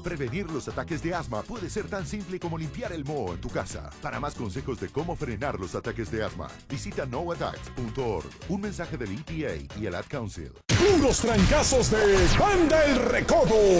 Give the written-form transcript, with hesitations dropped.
Prevenir los ataques de asma puede ser tan simple como limpiar el moho en tu casa. Para más consejos de cómo frenar los ataques de asma, visita noattacks.org. Un mensaje del EPA y el Ad Council. Puros trancazos de Banda El Recodo.